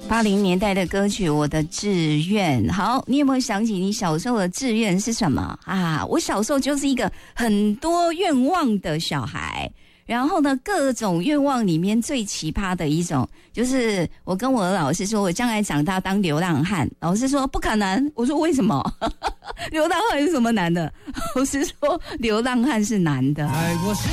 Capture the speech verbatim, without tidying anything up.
八零年代的歌曲《我的志愿》。好，你有没有想起你小时候的志愿是什么啊？我小时候就是一个很多愿望的小孩。然后呢，各种愿望里面最奇葩的一种，就是我跟我的老师说，我将来长大当流浪汉。老师说不可能，我说为什么？流浪汉有什么难的？老师说流浪汉是难的。